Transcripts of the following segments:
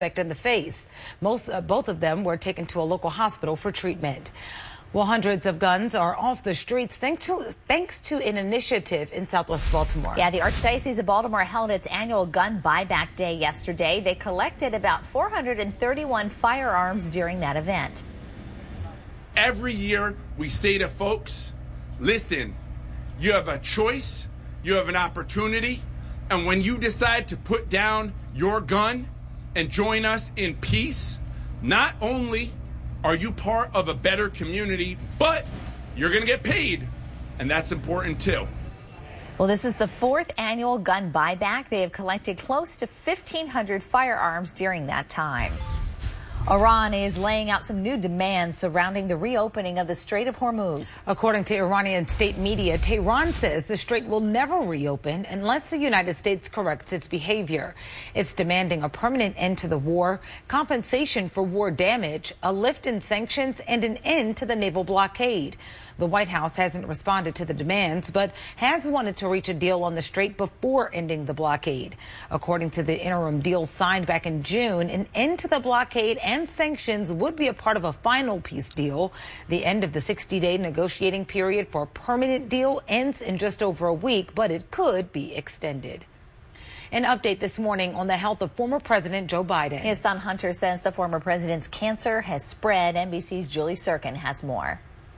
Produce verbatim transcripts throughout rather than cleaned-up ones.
in the face. Most, uh, both of them were taken to a local hospital for treatment. Well, hundreds of guns are off the streets thanks to, thanks to an initiative in Southwest Baltimore. Yeah, the Archdiocese of Baltimore held its annual gun buyback day yesterday. They collected about four hundred thirty-one firearms during that event. Every year we say to folks, listen, you have a choice, you have an opportunity, and when you decide to put down your gun and join us in peace, not only are you part of a better community, but you're going to get paid, and that's important too. Well, this is the fourth annual gun buyback. They have collected close to fifteen hundred firearms during that time. Iran is laying out some new demands surrounding the reopening of the Strait of Hormuz. According to Iranian state media, Tehran says the strait will never reopen unless the United States corrects its behavior. It's demanding a permanent end to the war, compensation for war damage, a lift in sanctions, and an end to the naval blockade. The White House hasn't responded to the demands, but has wanted to reach a deal on the strait before ending the blockade. According to the interim deal signed back in June, an end to the blockade and sanctions would be a part of a final peace deal. The end of the sixty-day negotiating period for a permanent deal ends in just over a week, but it could be extended. An update this morning on the health of former President Joe Biden. His son Hunter says the former president's cancer has spread. N B C's Julie Sirkin has more.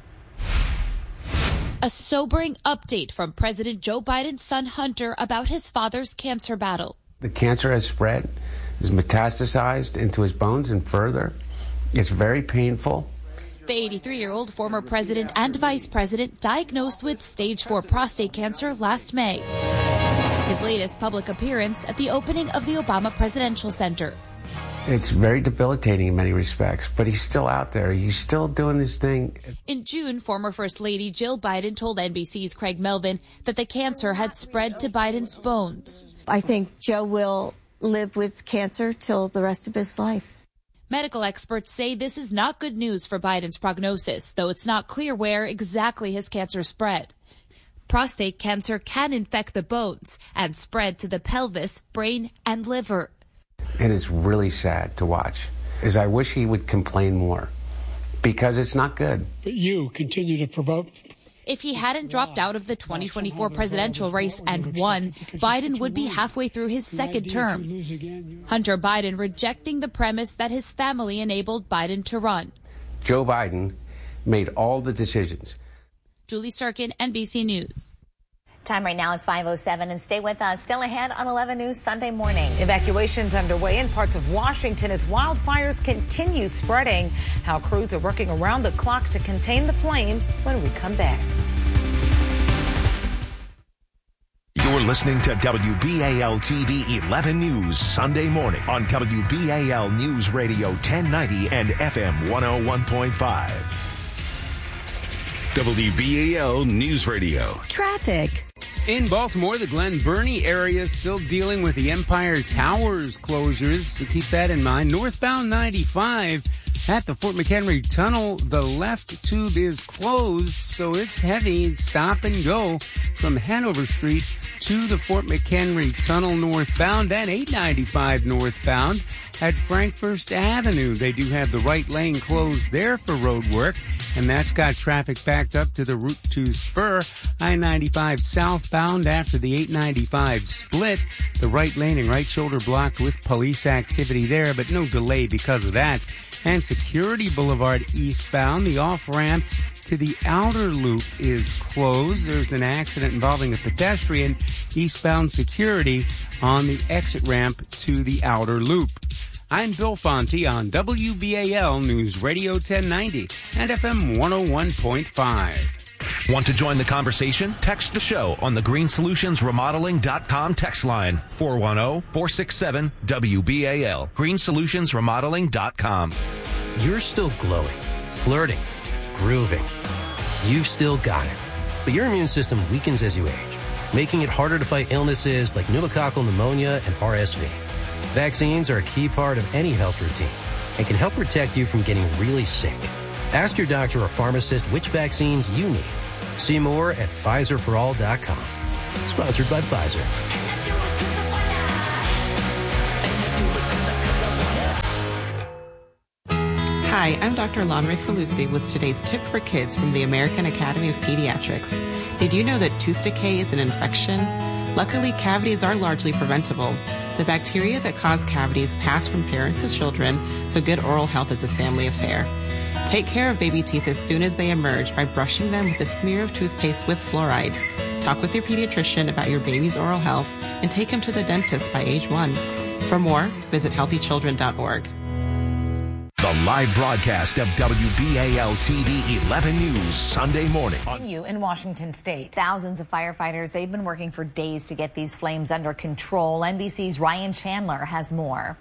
A sobering update from President Joe Biden's son Hunter about his father's cancer battle. The cancer has spread, is metastasized into his bones and further. It's very painful. The eighty-three-year-old former president and vice president diagnosed with stage four prostate cancer last May. His latest public appearance at the opening of the Obama Presidential Center. It's very debilitating in many respects, but he's still out there. He's still doing his thing. In June, former First Lady Jill Biden told N B C's Craig Melvin that the cancer had spread to Biden's bones. I think Joe will live with cancer till the rest of his life. Medical experts say this is not good news for Biden's prognosis, though it's not clear where exactly his cancer spread. Prostate cancer can infect the bones and spread to the pelvis, brain, and liver. And it's really sad to watch, is I wish he would complain more, because it's not good. But you continue to provoke. If he hadn't dropped out of the twenty twenty-four presidential race and won, Biden would be halfway through his second term. Hunter Biden rejecting the premise that his family enabled Biden to run. Joe Biden made all the decisions. Julie Sirkin, N B C News. Time right now is five oh seven, and stay with us. Still ahead on eleven News Sunday morning. Evacuations underway in parts of Washington as wildfires continue spreading. How crews are working around the clock to contain the flames when we come back. You're listening to W B A L T V eleven News Sunday morning on W B A L News Radio ten ninety and F M one oh one point five. W B A L News Radio. Traffic. In Baltimore, the Glen Burnie area is still dealing with the Empire Towers closures, so keep that in mind. Northbound ninety-five at the Fort McHenry Tunnel, the left tube is closed, so it's heavy. Stop and go from Hanover Street to the Fort McHenry Tunnel northbound, and eight ninety-five northbound at Frankfurt Avenue. They do have the right lane closed there for road work, and that's got traffic backed up to the Route two spur. I ninety-five southbound after the eight ninety-five split. The right lane and right shoulder blocked with police activity there, but no delay because of that. And Security Boulevard eastbound, the off-ramp to the outer loop is closed. There's an accident involving a pedestrian. Eastbound Security on the exit ramp to the outer loop. I'm Bill Fonte on W B A L News Radio ten ninety and F M one oh one point five. Want to join the conversation? Text the show on the green solutions remodeling dot com text line, four one zero, four six seven, W B A L, green solutions remodeling dot com. You're still glowing, flirting, grooving. You've still got it. But your immune system weakens as you age, making it harder to fight illnesses like pneumococcal pneumonia and R S V. Vaccines are a key part of any health routine and can help protect you from getting really sick. Ask your doctor or pharmacist which vaccines you need. See more at Pfizer for all dot com. Sponsored by Pfizer. Hi, I'm Doctor Lonray Falusi with today's tip for kids from the American Academy of Pediatrics. Did you know that tooth decay is an infection? Luckily, cavities are largely preventable. The bacteria that cause cavities pass from parents to children, so good oral health is a family affair. Take care of baby teeth as soon as they emerge by brushing them with a smear of toothpaste with fluoride. Talk with your pediatrician about your baby's oral health and take him to the dentist by age one. For more, visit healthy children dot org. The live broadcast of W B A L T V eleven News Sunday morning. You in Washington State. Thousands of firefighters, they've been working for days to get these flames under control. N B C's Ryan Chandler has more.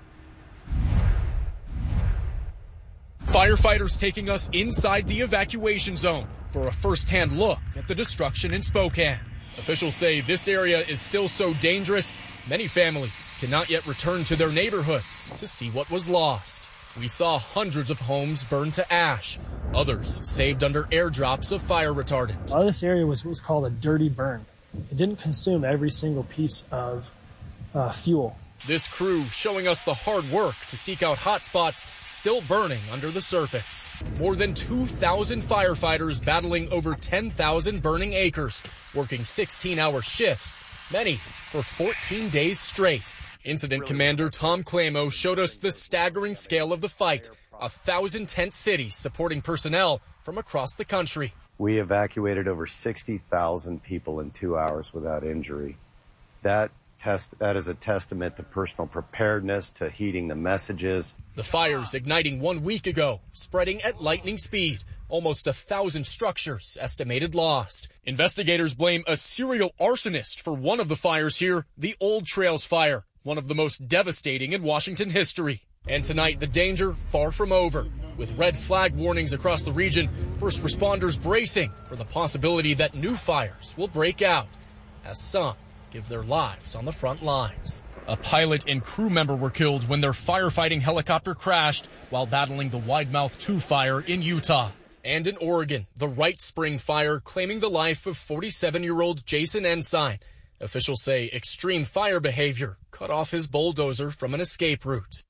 Firefighters taking us inside the evacuation zone for a first-hand look at the destruction in Spokane. Officials say this area is still so dangerous, many families cannot yet return to their neighborhoods to see what was lost. We saw hundreds of homes burned to ash, others saved under airdrops of fire retardant. A lot of this area was what was called a dirty burn. It didn't consume every single piece of uh, fuel. This crew showing us the hard work to seek out hot spots still burning under the surface. More than two thousand firefighters battling over ten thousand burning acres, working sixteen-hour shifts, many for fourteen days straight. Incident Commander Tom Clamo showed us the staggering scale of the fight. A thousand tent city supporting personnel from across the country. We evacuated over sixty thousand people in two hours without injury. That test, that is a testament to personal preparedness, to heeding the messages. The fires igniting one week ago, spreading at lightning speed. Almost a thousand structures estimated lost. Investigators blame a serial arsonist for one of the fires here, the Old Trails Fire, one of the most devastating in Washington history. And tonight, the danger far from over. With red flag warnings across the region, first responders bracing for the possibility that new fires will break out, as some give their lives on the front lines. A pilot and crew member were killed when their firefighting helicopter crashed while battling the Wide Mouth two fire in Utah. And in Oregon, the Wright Spring fire claiming the life of forty-seven-year-old Jason Ensign. Officials say extreme fire behavior cut off his bulldozer from an escape route.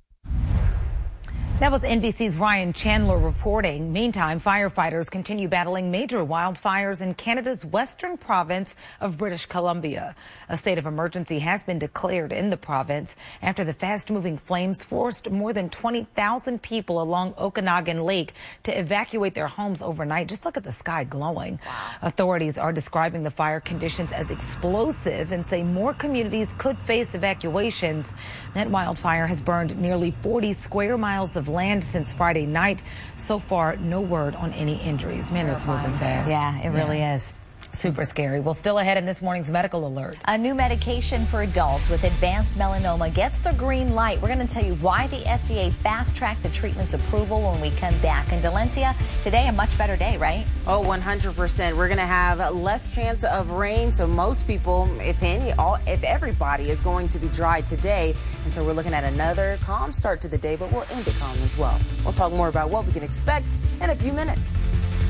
That was N B C's Ryan Chandler reporting. Meantime, firefighters continue battling major wildfires in Canada's western province of British Columbia. A state of emergency has been declared in the province after the fast-moving flames forced more than twenty thousand people along Okanagan Lake to evacuate their homes overnight. Just look at the sky glowing. Wow. Authorities are describing the fire conditions as explosive and say more communities could face evacuations. That wildfire has burned nearly forty square miles of land since Friday night. So far, no word on any injuries. Man, it's moving fast. Yeah, it really yeah. is. Super scary. Well, still ahead in this morning's medical alert. A new medication for adults with advanced melanoma gets the green light. We're going to tell you why the F D A fast-tracked the treatment's approval when we come back. And Delencia, today a much better day, right? Oh, one hundred percent. We're going to have less chance of rain, so most people, if any, all, if everybody is going to be dry today. And so we're looking at another calm start to the day, but we'll end it calm as well. We'll talk more about what we can expect in a few minutes.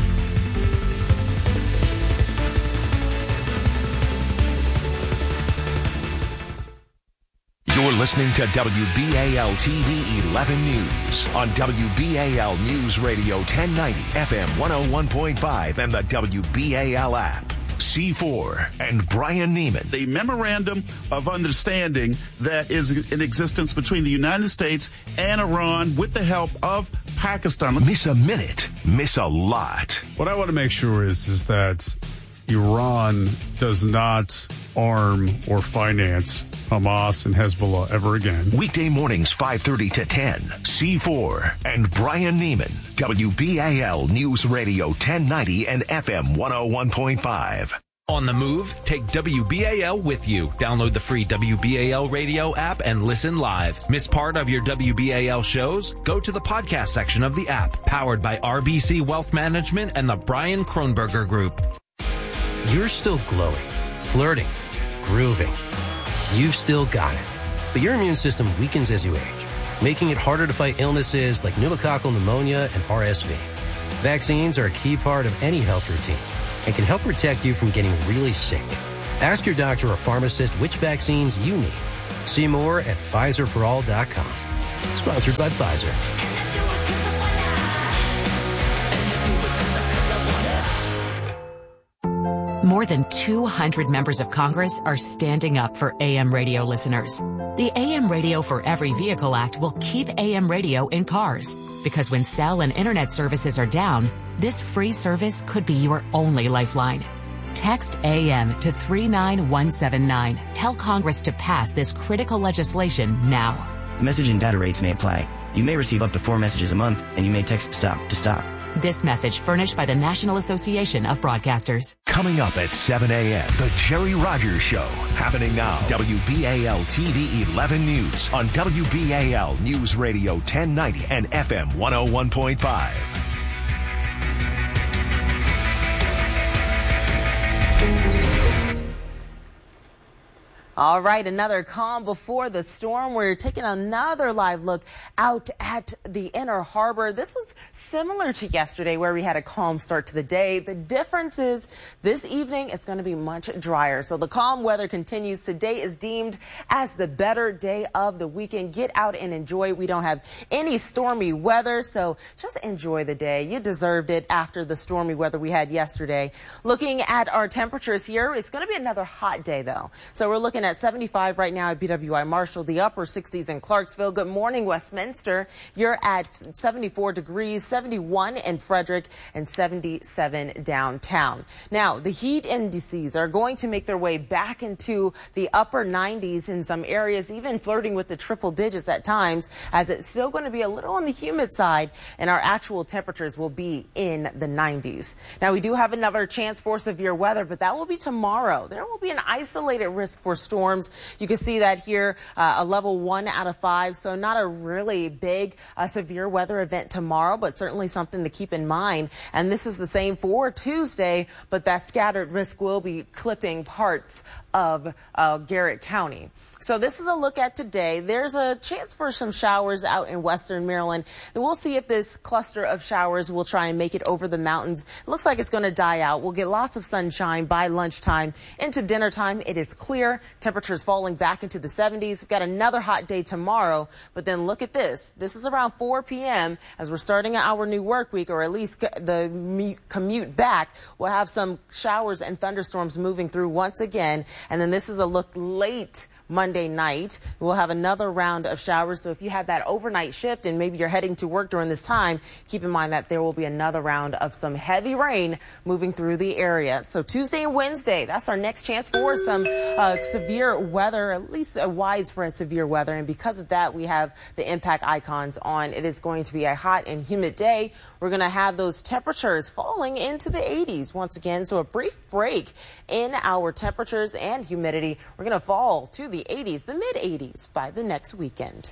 You're listening to W B A L T V eleven News on W B A L News Radio ten ninety, F M one oh one point five, and the W B A L app. C four and Brian Neiman. The memorandum of understanding that is in existence between the United States and Iran with the help of Pakistan. Miss a minute, miss a lot. What I want to make sure is, is that Iran does not arm or finance Hamas and Hezbollah ever again. Weekday mornings five thirty to ten. C four and Brian Neiman. W B A L News Radio ten ninety and F M one oh one point five. On the move, take W B A L with you. Download the free W B A L radio app and listen live. Miss part of your W B A L shows? Go to the podcast section of the app. Powered by R B C Wealth Management and the Brian Kronberger Group. You're still glowing, flirting, grooving. You've still got it. But your immune system weakens as you age, making it harder to fight illnesses like pneumococcal pneumonia and R S V. Vaccines are a key part of any health routine and can help protect you from getting really sick. Ask your doctor or pharmacist which vaccines you need. See more at Pfizer for all dot com. Sponsored by Pfizer. More than two hundred members of Congress are standing up for A M radio listeners. The A M Radio for Every Vehicle Act will keep A M radio in cars, because when cell and internet services are down, this free service could be your only lifeline. Text A M to three nine one seven nine. Tell Congress to pass this critical legislation now. Message and data rates may apply. You may receive up to four messages a month, and you may text STOP to stop. This message furnished by the National Association of Broadcasters. Coming up at seven a.m., The Jerry Rogers Show. Happening now. W B A L T V eleven News on W B A L News Radio ten ninety and F M one oh one point five. All right, another calm before the storm. We're taking another live look out at the Inner Harbor. This was similar to yesterday where we had a calm start to the day. The difference is this evening it's going to be much drier. So the calm weather continues. Today is deemed as the better day of the weekend. Get out and enjoy. We don't have any stormy weather, so just enjoy the day. You deserved it after the stormy weather we had yesterday. Looking at our temperatures here, it's going to be another hot day, though. So we're looking at seventy-five right now at B W I Marshall, the upper sixties in Clarksville. Good morning, Westminster. You're at seventy-four degrees, seventy-one in Frederick, and seventy-seven downtown. Now, the heat indices are going to make their way back into the upper nineties in some areas, even flirting with the triple digits at times, as it's still going to be a little on the humid side, and our actual temperatures will be in the nineties. Now, we do have another chance for severe weather, but that will be tomorrow. There will be an isolated risk for storms. You can see that here, uh, a level one out of five. So not a really big uh, severe weather event tomorrow, but certainly something to keep in mind. And this is the same for Tuesday, but that scattered risk will be clipping parts of uh, Garrett County. So this is a look at today. There's a chance for some showers out in western Maryland. And we'll see if this cluster of showers will try and make it over the mountains. It looks like it's going to die out. We'll get lots of sunshine by lunchtime. Into dinner time, it is clear. Temperatures falling back into the seventies. We've got another hot day tomorrow. But then look at this. This is around four p.m. as we're starting our new work week, or at least the commute back. We'll have some showers and thunderstorms moving through once again. And then this is a look late Monday night. We'll have another round of showers. So if you have that overnight shift and maybe you're heading to work during this time, keep in mind that there will be another round of some heavy rain moving through the area. So Tuesday and Wednesday, that's our next chance for some uh, severe weather, at least a widespread severe weather. And because of that, we have the impact icons on. It is going to be a hot and humid day. We're going to have those temperatures falling into the eighties once again. So a brief break in our temperatures and humidity. We're going to fall to the eighties, the mid eighties by the next weekend.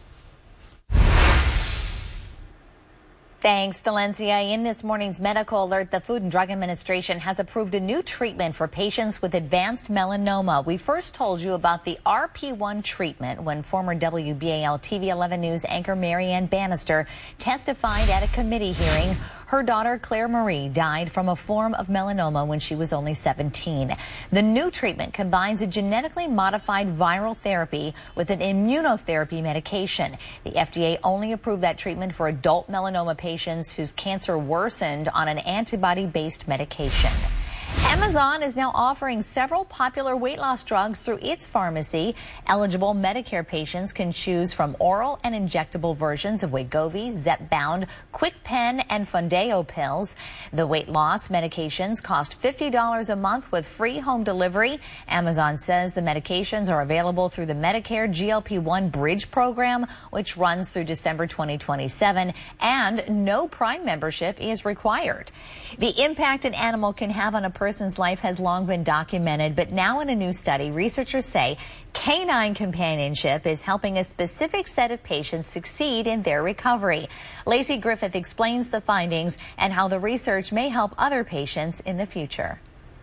Thanks, Valencia. In this morning's medical alert, the Food and Drug Administration has approved a new treatment for patients with advanced melanoma. We first told you about the R P one treatment when former W B A L T V eleven News anchor Marianne Bannister testified at a committee hearing. Her daughter, Claire Marie, died from a form of melanoma when she was only seventeen. The new treatment combines a genetically modified viral therapy with an immunotherapy medication. The F D A only approved that treatment for adult melanoma patients whose cancer worsened on an antibody-based medication. Amazon is now offering several popular weight loss drugs through its pharmacy. Eligible Medicare patients can choose from oral and injectable versions of Wegovy, Zepbound, QuickPen, and Fundeo pills. The weight loss medications cost fifty dollars a month with free home delivery. Amazon says the medications are available through the Medicare G L P one Bridge program, which runs through December twenty twenty-seven, and no Prime membership is required. The impact an animal can have on a person's life has long been documented, but now in a new study, researchers say canine companionship is helping a specific set of patients succeed in their recovery. Lacey Griffith explains the findings and how the research may help other patients in the future.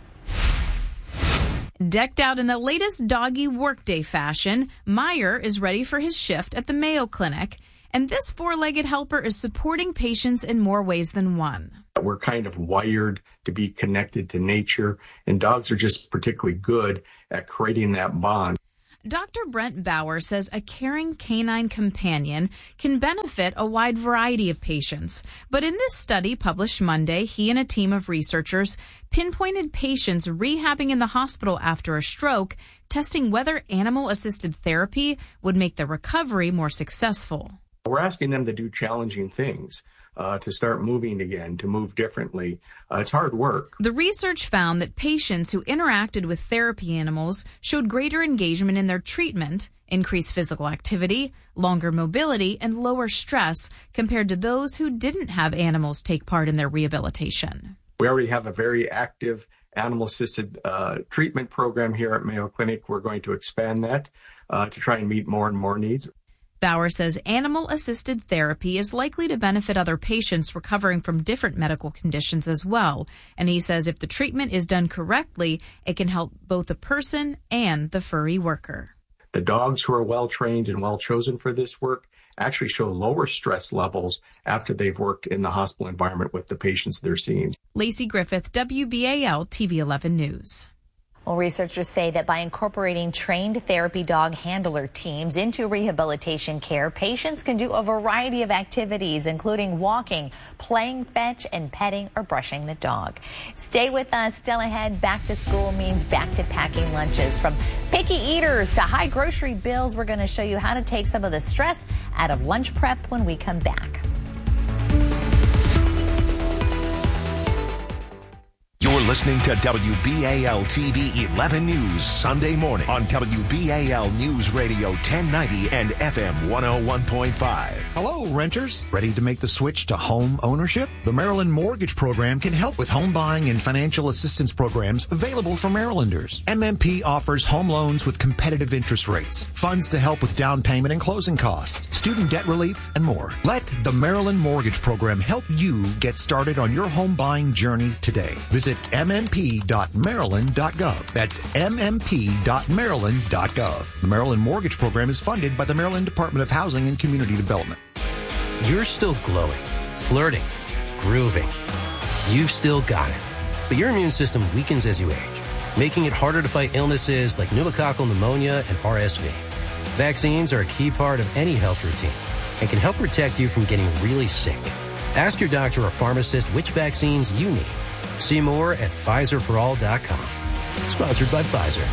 Decked out in the latest doggy workday fashion, Meyer is ready for his shift at the Mayo Clinic. And this four-legged helper is supporting patients in more ways than one. We're kind of wired to be connected to nature, and dogs are just particularly good at creating that bond. Doctor Brent Bauer says a caring canine companion can benefit a wide variety of patients. But in this study published Monday, he and a team of researchers pinpointed patients rehabbing in the hospital after a stroke, testing whether animal-assisted therapy would make the recovery more successful. We're asking them to do challenging things. Uh, to start moving again, to move differently. Uh, it's hard work. The research found that patients who interacted with therapy animals showed greater engagement in their treatment, increased physical activity, longer mobility, and lower stress compared to those who didn't have animals take part in their rehabilitation. We already have a very active animal-assisted uh, treatment program here at Mayo Clinic. We're going to expand that uh, to try and meet more and more needs. Bauer says animal-assisted therapy is likely to benefit other patients recovering from different medical conditions as well. And he says if the treatment is done correctly, it can help both the person and the furry worker. The dogs who are well-trained and well-chosen for this work actually show lower stress levels after they've worked in the hospital environment with the patients they're seeing. Lacey Griffith, W B A L T V eleven News. Well, researchers say that by incorporating trained therapy dog handler teams into rehabilitation care, patients can do a variety of activities, including walking, playing fetch, and petting or brushing the dog. Stay with us. Still ahead, back to school means back to packing lunches. From picky eaters to high grocery bills, we're going to show you how to take some of the stress out of lunch prep when we come back. You're listening to W B A L T V eleven News Sunday morning on W B A L News Radio ten ninety and F M one oh one point five. Hello, renters. Ready to make the switch to home ownership? The Maryland Mortgage Program can help with home buying and financial assistance programs available for Marylanders. M M P offers home loans with competitive interest rates, funds to help with down payment and closing costs, student debt relief, and more. Let the Maryland Mortgage Program help you get started on your home buying journey today. Visit m m p dot maryland dot gov. That's m m p dot maryland dot gov. The Maryland Mortgage Program is funded by the Maryland Department of Housing and Community Development. You're still glowing, flirting, grooving. You've still got it. But your immune system weakens as you age, making it harder to fight illnesses like pneumococcal pneumonia and R S V. Vaccines are a key part of any health routine and can help protect you from getting really sick. Ask your doctor or pharmacist which vaccines you need. See more at Pfizer for all dot com. Sponsored by Pfizer.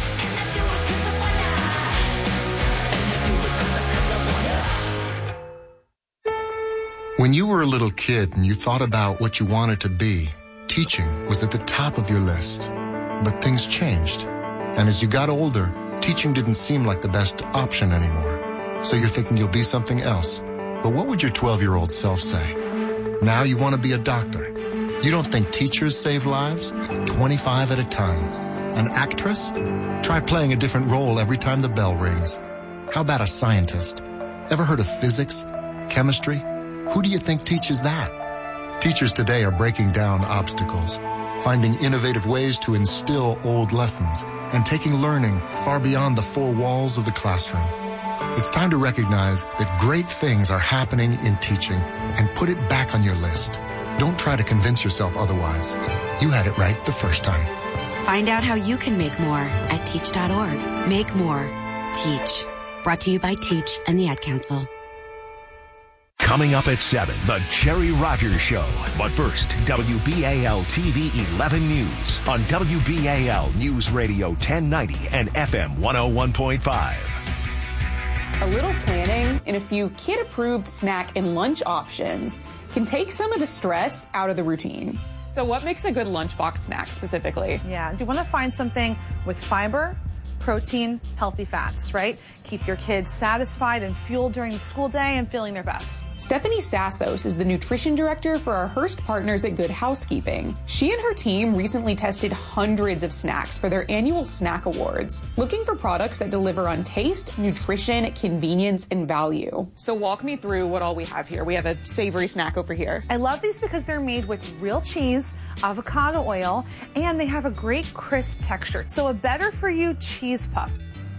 When you were a little kid and you thought about what you wanted to be, teaching was at the top of your list. But things changed. And as you got older, teaching didn't seem like the best option anymore. So you're thinking you'll be something else. But what would your twelve-year-old self say? Now you want to be a doctor. You don't think teachers save lives? twenty-five at a time. An actress? Try playing a different role every time the bell rings. How about a scientist? Ever heard of physics? Chemistry? Who do you think teaches that? Teachers today are breaking down obstacles, finding innovative ways to instill old lessons, and taking learning far beyond the four walls of the classroom. It's time to recognize that great things are happening in teaching and put it back on your list. Don't try to convince yourself otherwise. You had it right the first time. Find out how you can make more at teach dot org. Make more. Teach. Brought to you by Teach and the Ad Council. Coming up at seven, the Jerry Rogers Show. But first, W B A L T V eleven News on W B A L News Radio ten ninety and F M one oh one point five. A little planning and a few kid-approved snack and lunch options can take some of the stress out of the routine. So what makes a good lunchbox snack specifically? Yeah, you want to find something with fiber, protein, healthy fats, right? Keep your kids satisfied and fueled during the school day and feeling their best. Stephanie Sassos is the nutrition director for our Hearst partners at Good Housekeeping. She and her team recently tested hundreds of snacks for their annual snack awards, looking for products that deliver on taste, nutrition, convenience, and value. So walk me through what all we have here. We have a savory snack over here. I love these because they're made with real cheese, avocado oil, and they have a great crisp texture. So a better for you cheese puff.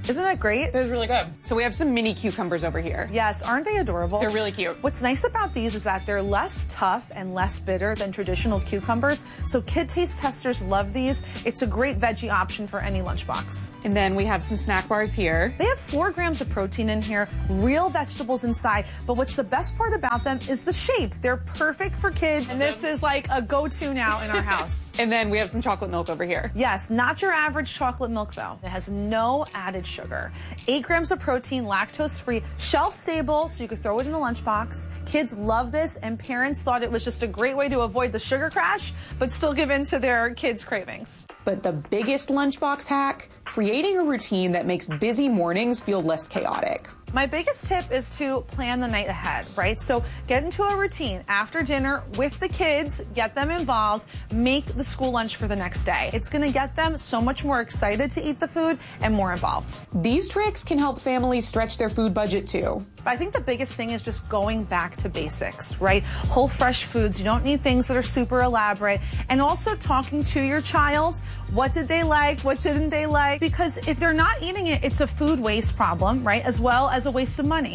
Isn't that great? They're really good. So we have some mini cucumbers over here. Yes, aren't they adorable? They're really cute. What's nice about these is that they're less tough and less bitter than traditional cucumbers. So kid taste testers love these. It's a great veggie option for any lunchbox. And then we have some snack bars here. They have four grams of protein in here, real vegetables inside. But what's the best part about them is the shape. They're perfect for kids. And this is like a go-to now in our house. And then we have some chocolate milk over here. Yes, not your average chocolate milk though. It has no added sugar. Eight grams of protein, lactose-free, shelf-stable, so you could throw it in a lunchbox. Kids love this, and parents thought it was just a great way to avoid the sugar crash, but still give in to their kids' cravings. But the biggest lunchbox hack, creating a routine that makes busy mornings feel less chaotic. My biggest tip is to plan the night ahead, right? So get into a routine after dinner with the kids, get them involved, make the school lunch for the next day. It's going to get them so much more excited to eat the food and more involved. These tricks can help families stretch their food budget too. I think the biggest thing is just going back to basics, right? Whole fresh foods. You don't need things that are super elaborate. And also talking to your child. What did they like? What didn't they like? Because if they're not eating it, it's a food waste problem, right? As well as a waste of money.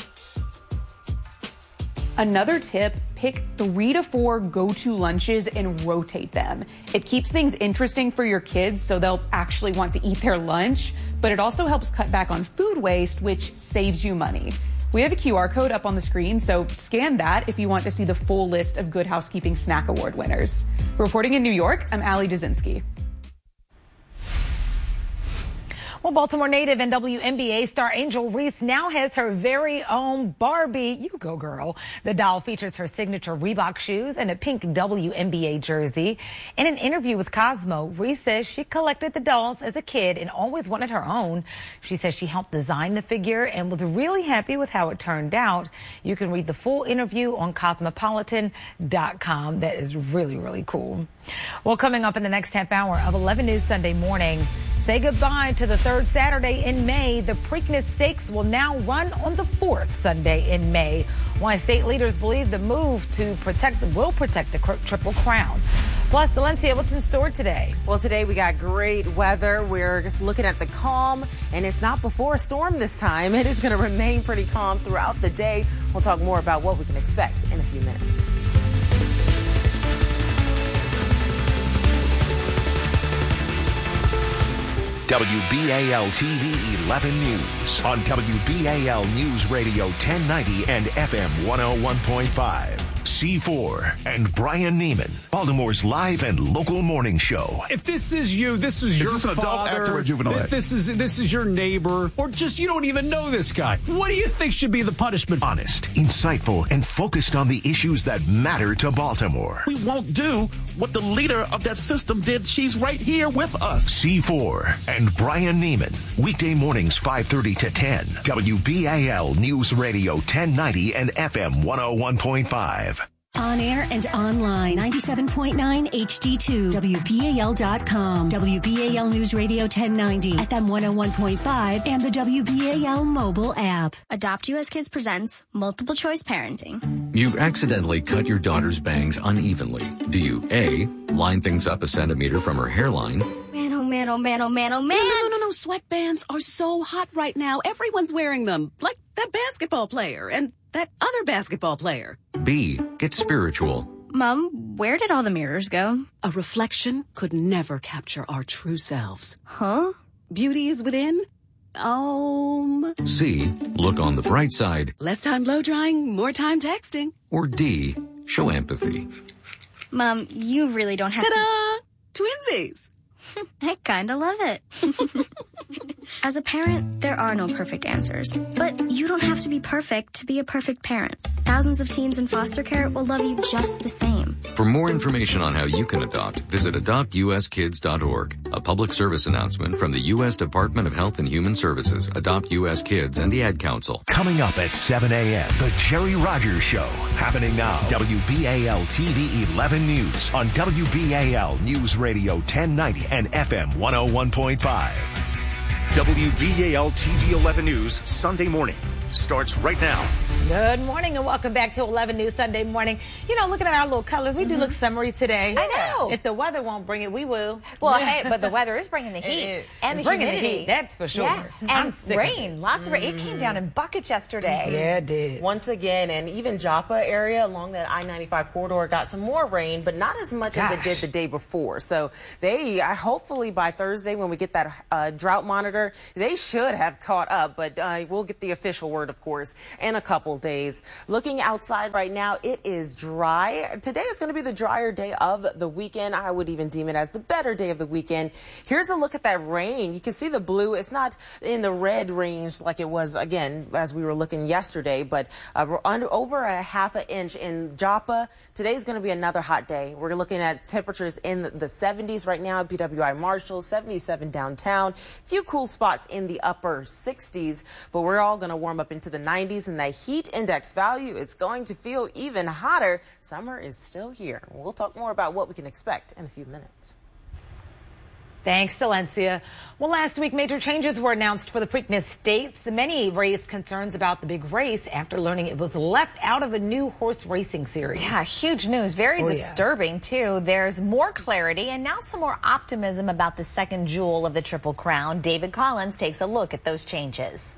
Another tip, pick three to four go-to lunches and rotate them. It keeps things interesting for your kids so they'll actually want to eat their lunch, but it also helps cut back on food waste, which saves you money. We have a Q R code up on the screen, so scan that if you want to see the full list of Good Housekeeping Snack Award winners. Reporting in New York, I'm Allie Jasinski. Well, Baltimore native and W N B A star Angel Reese now has her very own Barbie. You go, girl. The doll features her signature Reebok shoes and a pink W N B A jersey. In an interview with Cosmo, Reese says she collected the dolls as a kid and always wanted her own. She says she helped design the figure and was really happy with how it turned out. You can read the full interview on cosmopolitan dot com. That is really, really cool. Well, coming up in the next half hour of eleven News Sunday Morning, say goodbye to the third Saturday in May. The Preakness Stakes will now run on the fourth Sunday in May. Why state leaders believe the move to protect will protect the Triple Crown. Plus, Valencia, what's in store today? Well, today we got great weather. We're just looking at the calm, and it's not before a storm this time. It is going to remain pretty calm throughout the day. We'll talk more about what we can expect in a few minutes. W B A L T V eleven News on W B A L News Radio ten ninety and F M one oh one point five. C four and Brian Neiman, Baltimore's live and local morning show. If this is you, this is, is your this an adult, father, actor, or juvenile? This, this is this is your neighbor, or just you don't even know this guy. What do you think should be the punishment? Honest, insightful, and focused on the issues that matter to Baltimore. We won't do what the leader of that system did. She's right here with us. C four and Brian Neiman, weekday mornings five thirty to ten. W B A L News Radio ten ninety and F M one oh one point five. On air and online, ninety-seven point nine H D two, W B A L dot com, W B A L News Radio ten ninety, F M one oh one point five, and the W B A L mobile app. Adopt U S Kids presents Multiple Choice Parenting. You've accidentally cut your daughter's bangs unevenly. Do you A, line things up a centimeter from her hairline? Man, oh man, oh man, oh man, oh man. No, no, no, no. Sweatbands are so hot right now. Everyone's wearing them. Like that basketball player and that other basketball player. B, get spiritual. Mom, where did all the mirrors go? A reflection could never capture our true selves. Huh? Beauty is within. Um. C, look on the bright side. Less time blow drying, more time texting. Or D, show empathy. Mom, you really don't have Ta-da! to... Twinsies! I kinda love it. As a parent, there are no perfect answers. But you don't have to be perfect to be a perfect parent. Thousands of teens in foster care will love you just the same. For more information on how you can adopt, visit adopt u s kids dot org. A public service announcement from the U S Department of Health and Human Services, Adopt U S Kids, and the Ad Council. Coming up at seven a.m., The Jerry Rogers Show. Happening now. W B A L T V eleven News on W B A L News Radio ten ninety and F M one oh one point five. W B A L T V eleven News Sunday morning starts right now. Good morning and welcome back to eleven News Sunday Morning. You know, looking at our little colors, we do look summery today. I know. If the weather won't bring it, we will. Well, hey, but the weather is bringing the heat and It's the bringing humidity. the heat, that's for sure. Yeah. I'm And sick of rain, it. lots of rain. It came down in buckets yesterday. Yeah, it did. Once again, and even Joppa area along that I ninety-five corridor got some more rain, but not as much as it did the day before. So they, I hopefully by Thursday when we get that uh, drought monitor, they should have caught up, but uh, we'll get the official word, of course, in a couple days. Looking outside right now, it is dry. Today is going to be the drier day of the weekend. I would even deem it as the better day of the weekend. Here's a look at that rain. You can see the blue. It's not in the red range like it was, again, as we were looking yesterday, but uh, we're under, over a half an inch in Joppa. Today is going to be another hot day. We're looking at temperatures in the seventies right now at B W I Marshall, seventy-seven downtown. Few cool spots in the upper sixties, but we're all going to warm up into the nineties, and that heat index value is going to feel even hotter. Summer is still here. We'll talk more about what we can expect in a few minutes. Thanks, Silencia. Well, last week, major changes were announced for the Preakness states. Many raised concerns about the big race after learning it was left out of a new horse racing series. Yeah, huge news. Very Oh, yeah. disturbing, too. There's more clarity and now some more optimism about the second jewel of the Triple Crown. David Collins takes a look at those changes.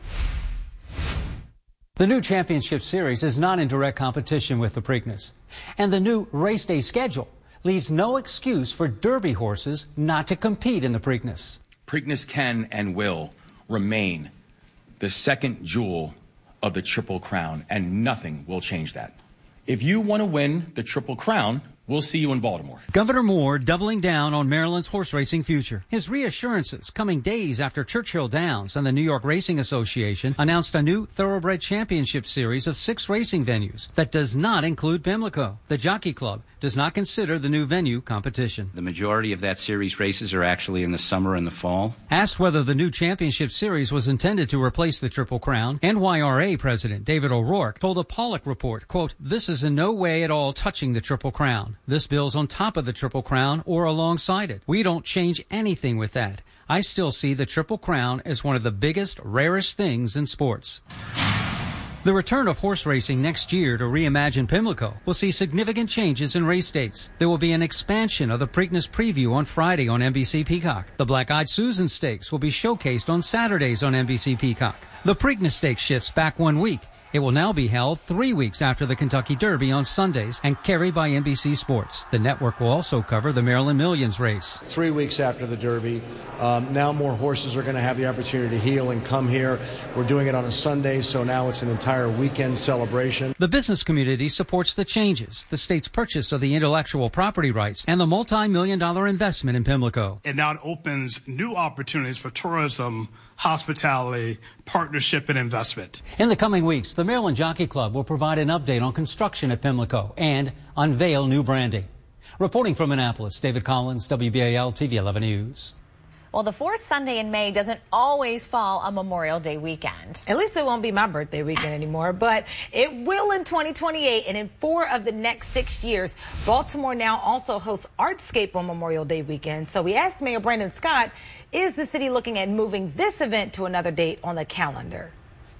The new championship series is not in direct competition with the Preakness, and the new race day schedule leaves no excuse for Derby horses not to compete in the Preakness. Preakness can and will remain the second jewel of the Triple Crown, and nothing will change that. If you want to win the Triple Crown, we'll see you in Baltimore. Governor Moore doubling down on Maryland's horse racing future. His reassurances coming days after Churchill Downs and the New York Racing Association announced a new Thoroughbred Championship series of six racing venues that does not include Pimlico. The Jockey Club does not consider the new venue competition. The majority of that series races are actually in the summer and the fall. Asked whether the new championship series was intended to replace the Triple Crown, N Y R A President David O'Rourke told a Pollock report, quote, "This is in no way at all touching the Triple Crown. This bill's on top of the Triple Crown or alongside it. We don't change anything with that. I still see the Triple Crown as one of the biggest, rarest things in sports." The return of horse racing next year to reimagine Pimlico will see significant changes in race dates. There will be an expansion of the Preakness Preview on Friday on N B C Peacock. The Black-Eyed Susan Stakes will be showcased on Saturdays on N B C Peacock. The Preakness Stakes shifts back one week. It will now be held three weeks after the Kentucky Derby on Sundays and carried by N B C Sports. The network will also cover the Maryland Millions race. Three weeks after the Derby, um, now more horses are going to have the opportunity to heel and come here. We're doing it on a Sunday, so now it's an entire weekend celebration. The business community supports the changes, the state's purchase of the intellectual property rights, and the multi-million dollar investment in Pimlico. It now opens new opportunities for tourism, hospitality, partnership, and investment. In the coming weeks, the Maryland Jockey Club will provide an update on construction at Pimlico and unveil new branding. Reporting from Annapolis, David Collins, W B A L T V eleven News. Well, the fourth Sunday in May doesn't always fall on Memorial Day weekend. At least it won't be my birthday weekend anymore, but it will in twenty twenty-eight, and in four of the next six years. Baltimore now also hosts Artscape on Memorial Day weekend. So we asked Mayor Brandon Scott, is the city looking at moving this event to another date on the calendar?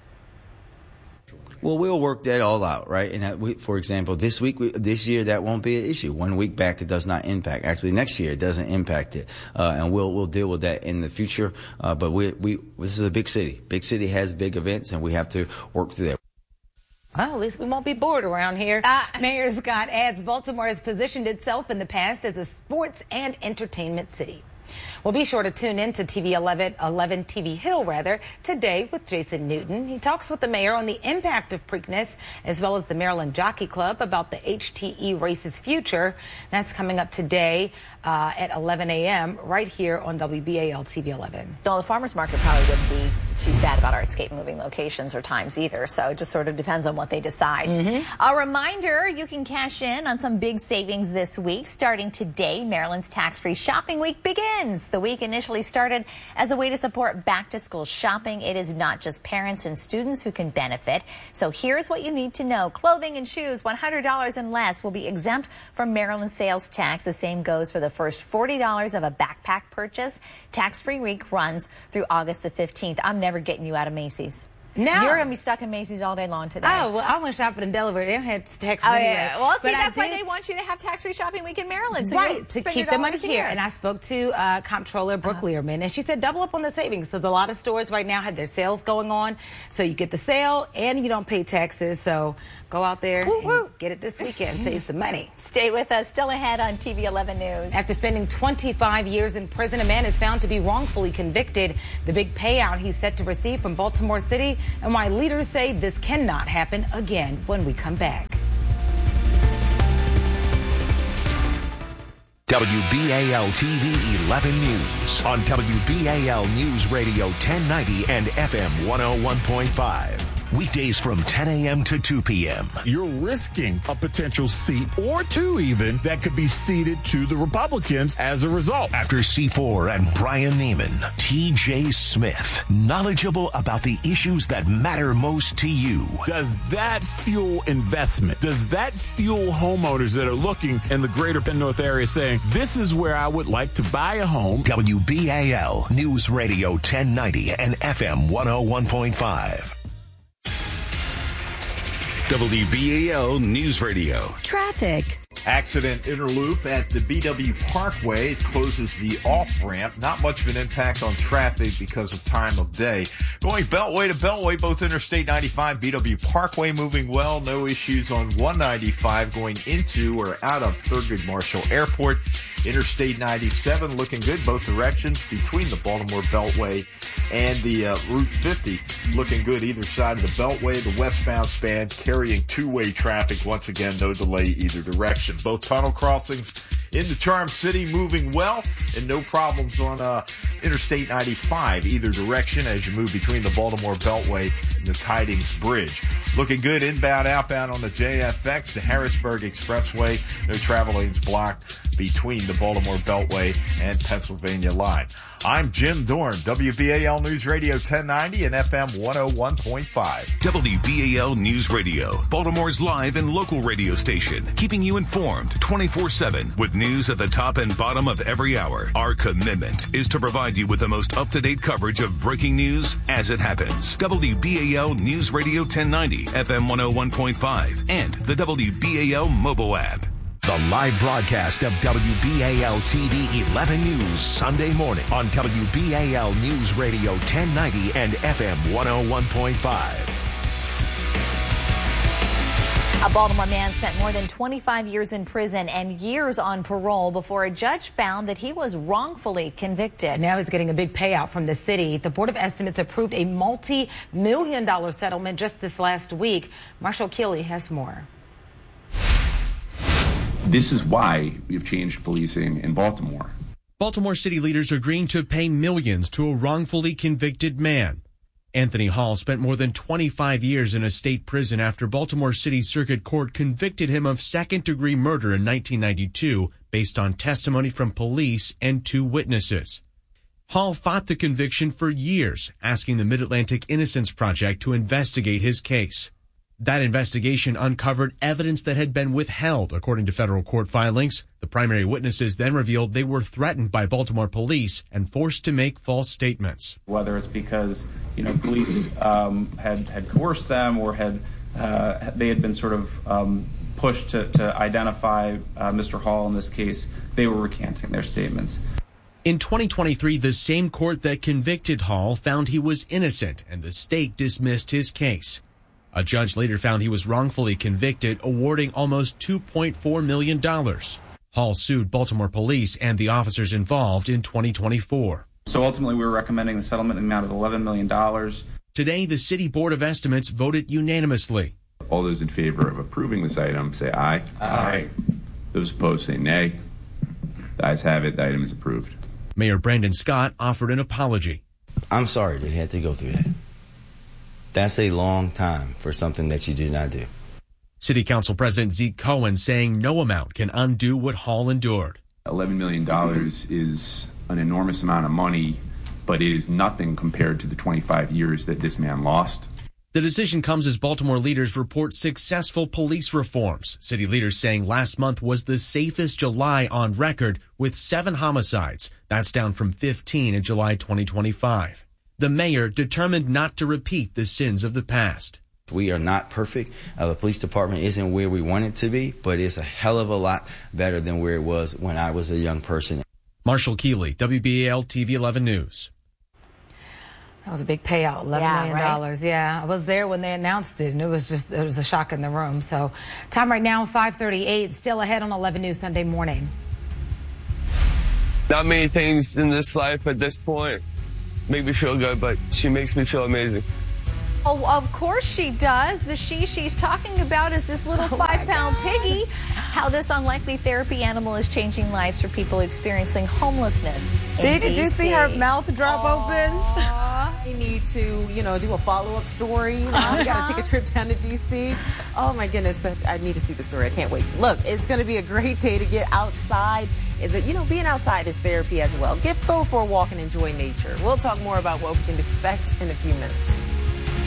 Well, we'll work that all out, right? And that we, for example, this week, we, this year, that won't be an issue. One week back, it does not impact. Actually, next year, it doesn't impact it, uh, and we'll we'll deal with that in the future. Uh, but we we this is a big city. Big city has big events, and we have to work through that. Well, at least we won't be bored around here. Uh, Mayor Scott adds Baltimore has positioned itself in the past as a sports and entertainment city. Well, be sure to tune in to T V eleven, eleven T V Hill, rather, today with Jason Newton. He talks with the mayor on the impact of Preakness, as well as the Maryland Jockey Club, about the H T E race's future. That's coming up today uh, at eleven a m right here on W B A L T V eleven. No, the farmers market probably wouldn't be too sad about Artscape moving locations or times either, so it just sort of depends on what they decide. Mm-hmm. A reminder, you can cash in on some big savings this week. Starting today, Maryland's tax-free shopping week begins. The week initially started as a way to support back-to-school shopping. It is not just parents and students who can benefit. So here's what you need to know. Clothing and shoes, one hundred dollars and less, will be exempt from Maryland sales tax. The same goes for the first forty dollars of a backpack purchase. Tax-free week runs through August the fifteenth. I'm never getting you out of Macy's. No. You're going to be stuck in Macy's all day long today. Oh, well, I went shopping in Delaware. They don't have tax oh, anyway. Yeah. Well, see, but that's I why did, they want you to have tax-free shopping week in Maryland. So right, to keep the money here. here. And I spoke to uh, Comptroller Brooke uh-huh. Learman, and she said double up on the savings. Because a lot of stores right now have their sales going on. So you get the sale, and you don't pay taxes. So go out there woo, and woo. get it this weekend. Save some money. Stay with us. Still ahead on T V eleven News. After spending twenty-five years in prison, a man is found to be wrongfully convicted. The big payout he's set to receive from Baltimore City, and why leaders say this cannot happen again when we come back. W B A L T V eleven News on W B A L News Radio ten ninety and F M one oh one point five. Weekdays from ten a.m. to two p.m. You're risking a potential seat or two even that could be ceded to the Republicans as a result. After C four and Brian Neiman, T J Smith, knowledgeable about the issues that matter most to you. Does that fuel investment? Does that fuel homeowners that are looking in the greater Penn North area saying, this is where I would like to buy a home? W B A L News Radio ten ninety and F M one oh one point five. W B A L News Radio. Traffic. Accident inner loop at the B W Parkway. It closes the off-ramp. Not much of an impact on traffic because of time of day. Going Beltway to Beltway, both Interstate ninety-five, B W Parkway moving well. No issues on one ninety-five going into or out of Thurgood Marshall Airport. Interstate ninety-seven looking good both directions between the Baltimore Beltway and the uh, Route fifty. Looking good either side of the Beltway. The westbound span carrying two-way traffic. Once again, no delay either direction. Both tunnel crossings in the Charm City moving well, and no problems on uh, Interstate ninety-five either direction as you move between the Baltimore Beltway and the Tidings Bridge. Looking good inbound, outbound on the J F X, the Harrisburg Expressway. No travel lanes blocked between the Baltimore Beltway and Pennsylvania line. I'm Jim Dorn, W B A L News Radio ten ninety and F M one oh one point five. W B A L News Radio, Baltimore's live and local radio station, keeping you informed twenty-four seven with news at the top and bottom of every hour. Our commitment is to provide you with the most up-to-date coverage of breaking news as it happens. W B A L News Radio ten ninety, F M one oh one point five, and the W B A L mobile app. The live broadcast of W B A L T V eleven News Sunday morning on W B A L News Radio ten ninety and F M one oh one point five. A Baltimore man spent more than twenty-five years in prison and years on parole before a judge found that he was wrongfully convicted. Now he's getting a big payout from the city. The Board of Estimates approved a multi-million dollar settlement just this last week. Marshall Keeley has more. This is why we've changed policing in Baltimore. Baltimore city leaders agreeing to pay millions to a wrongfully convicted man. Anthony Hall spent more than twenty-five years in a state prison after Baltimore City Circuit Court convicted him of second-degree murder in nineteen ninety-two based on testimony from police and two witnesses. Hall fought the conviction for years, asking the Mid-Atlantic Innocence Project to investigate his case. That investigation uncovered evidence that had been withheld, according to federal court filings. The primary witnesses then revealed they were threatened by Baltimore police and forced to make false statements. Whether it's because, you know, police um, had, had coerced them or had uh, they had been sort of um, pushed to, to identify uh, Mister Hall in this case, they were recanting their statements. In twenty twenty-three, the same court that convicted Hall found he was innocent, and the state dismissed his case. A judge later found he was wrongfully convicted, awarding almost two point four million dollars. Hall sued Baltimore police and the officers involved in twenty twenty-four. So ultimately, we were recommending the settlement amount of eleven million dollars. Today, the City Board of Estimates voted unanimously. All those in favor of approving this item say aye. Aye. Aye. Those opposed say nay. The ayes have it. The item is approved. Mayor Brandon Scott offered an apology. I'm sorry that he had to go through that. That's a long time for something that you do not do. City Council President Zeke Cohen saying no amount can undo what Hall endured. eleven million dollars is an enormous amount of money, but it is nothing compared to the twenty-five years that this man lost. The decision comes as Baltimore leaders report successful police reforms. City leaders saying last month was the safest July on record with seven homicides. That's down from fifteen in July twenty twenty-five. The mayor determined not to repeat the sins of the past. We are not perfect. Uh, the police department isn't where we want it to be, but it's a hell of a lot better than where it was when I was a young person. Marshall Keeley, W B A L T V eleven News. That was a big payout, eleven Yeah, million dollars. right? Yeah, I was there when they announced it, and it was just, it was a shock in the room. So time right now, five thirty-eight, still ahead on eleven News Sunday morning. Not many things in this life at this point make me feel good, but she makes me feel amazing. Oh, of course she does. The she she's talking about is this little Oh five-pound piggy. How this unlikely therapy animal is changing lives for people experiencing homelessness in Did, did you D C. see her mouth drop Aww. open? We need to, you know, do a follow-up story. You know, Uh-huh. we got to take a trip down to D C. Oh my goodness, but I need to see the story. I can't wait. Look, it's going to be a great day to get outside. You know, being outside is therapy as well. Get go for a walk and enjoy nature. We'll talk more about what we can expect in a few minutes.